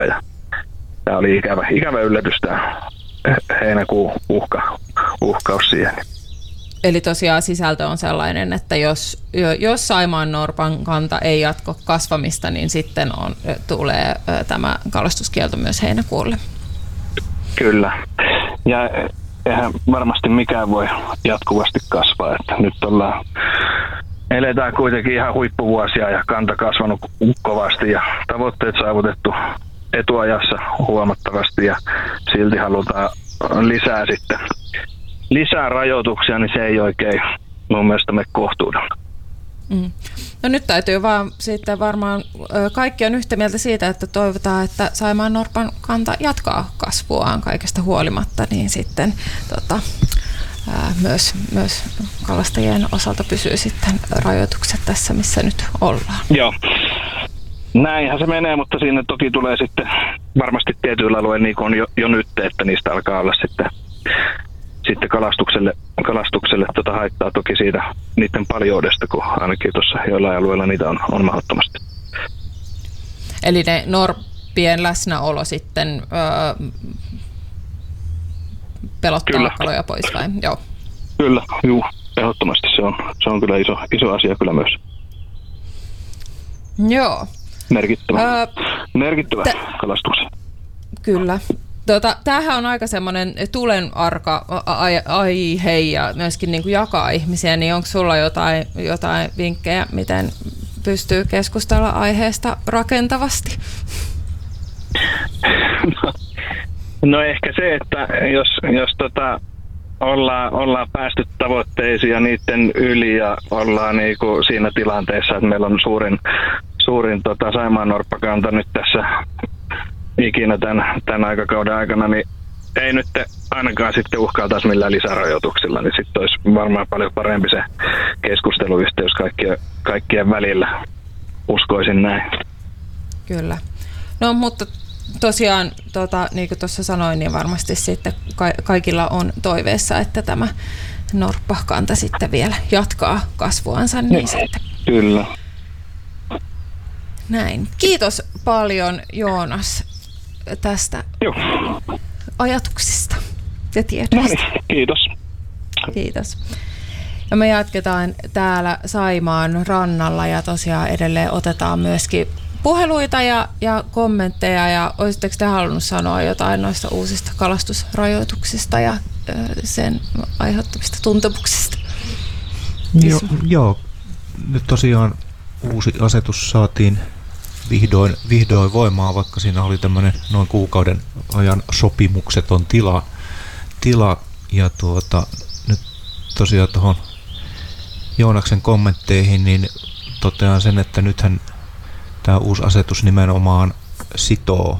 Ja tämä oli ikävä yllätys, tämä heinäkuun uhkaus siihen. Eli tosiaan sisältö on sellainen, että jos saimaannorpan kanta ei jatko kasvamista, niin sitten tulee tämä kalastuskielto myös heinäkuulle. Kyllä. Ja eihän varmasti mikään voi jatkuvasti kasvaa. Että nyt eletään kuitenkin ihan huippuvuosia ja kanta kasvanut kovasti ja tavoitteet saavutettu etuajassa huomattavasti ja silti halutaan lisää rajoituksia, niin se ei oikein mun mielestä mene kohtuudella. No nyt täytyy vaan sitten varmaan, kaikki on yhtä mieltä siitä, että toivotaan, että saimaannorpan kanta jatkaa kasvuaan kaikesta huolimatta, niin sitten myös kalastajien osalta pysyy sitten rajoitukset tässä, missä nyt ollaan. Joo. Näinhän se menee, mutta siinä toki tulee sitten varmasti tietyillä alueilla, niin kuin on jo nyt, että niistä alkaa olla sitten kalastukselle haittaa toki siitä niiden paljoudesta, kun ainakin tuossa joillain alueilla niitä on mahdottomasti. Eli ne norppien läsnäolo sitten pelottaa kyllä kaloja pois vai? Joo. Kyllä, juu, ehdottomasti se on kyllä iso asia kyllä myös. Joo. Merkittävä kalastus. Kyllä. Tämähän on aika semmoinen tulen arka aihe ja myöskin niin kuin jakaa ihmisiä, niin onko sulla jotain vinkkejä, miten pystyy keskustella aiheesta rakentavasti? No ehkä se, että jos ollaan päästy tavoitteisiin ja niiden yli ja ollaan niinku siinä tilanteessa, että meillä on suurin saimaannorppakanta nyt tässä ikinä tämän aikakauden aikana, niin ei nyt ainakaan sitten uhkailtaisi millään lisärajoituksilla, niin sitten olisi varmaan paljon parempi se keskusteluyhteys kaikkien välillä, uskoisin näin. Kyllä. No mutta tosiaan, niin kuin tuossa sanoin, niin varmasti sitten kaikilla on toiveessa, että tämä norppakanta sitten vielä jatkaa kasvuansa. Niin sitten. Kyllä. Näin. Kiitos paljon, Joonas, tästä ajatuksista ja tiedoista. Kiitos. Kiitos. Ja me jatketaan täällä Saimaan rannalla ja tosiaan edelleen otetaan myöskin puheluita ja kommentteja. Ja olisitteko te halunnut sanoa jotain noista uusista kalastusrajoituksista ja sen aiheuttamista tuntemuksista? Joo. Nyt tosiaan uusi asetus saatiin vihdoin voimaan, vaikka siinä oli tämmöinen noin kuukauden ajan sopimukseton tila ja nyt tosiaan tuohon Joonaksen kommentteihin niin totean sen, että nythän tämä uusi asetus nimenomaan sitoo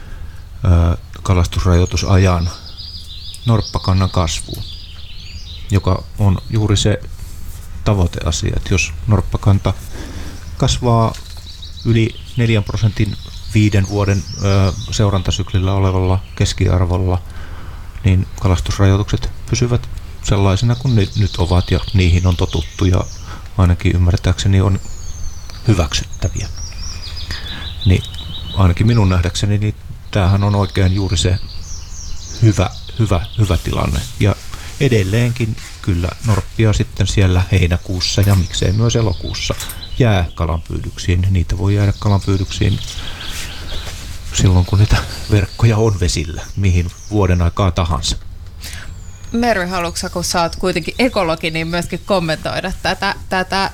kalastusrajoitusajan norppakannan kasvuun, joka on juuri se tavoiteasia, että jos norppakanta kasvaa yli 4% 5 vuoden seurantasyklillä olevalla keskiarvolla, niin kalastusrajoitukset pysyvät sellaisina kuin ne nyt ovat ja niihin on totuttu ja ainakin ymmärtääkseni on hyväksyttäviä. Niin ainakin minun nähdäkseni niin tämähän on oikein juuri se hyvä tilanne. Ja edelleenkin kyllä norppia sitten siellä heinäkuussa ja miksei myös elokuussa jää kalanpyydyksiin. Niitä voi jäädä kalanpyydyksiin silloin, kun niitä verkkoja on vesillä, mihin vuoden aikaa tahansa. Mervi, haluatko, kun sä oot kuitenkin ekologi, niin myöskin kommentoida tätä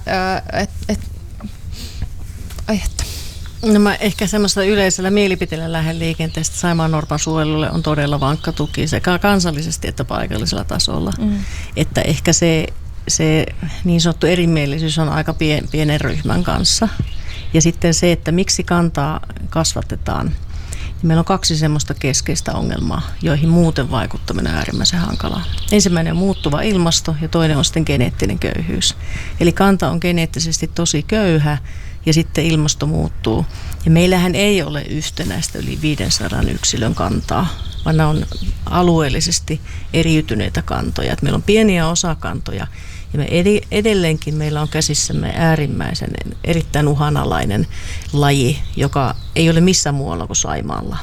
aihetta? No mä ehkä semmoista yleisellä mielipiteellä lähden liikenteestä. Saimaannorpan suojelulle on todella vankka tuki sekä kansallisesti että paikallisella tasolla. Että ehkä se niin sanottu erimielisyys on aika pienen ryhmän kanssa. Ja sitten se, että miksi kantaa kasvatetaan. Meillä on 2 semmoista keskeistä ongelmaa, joihin muuten vaikuttaminen on äärimmäisen hankalaa. Ensimmäinen on muuttuva ilmasto ja toinen on sitten geneettinen köyhyys. Eli kanta on geneettisesti tosi köyhä ja sitten ilmasto muuttuu. Ja meillähän ei ole yhtenäistä yli 500 yksilön kantaa vaan nämä on alueellisesti eriytyneitä kantoja. Että meillä on pieniä osakantoja ja edelleenkin meillä on käsissämme äärimmäisen erittäin uhanalainen laji, joka ei ole missään muualla kuin Saimaalla.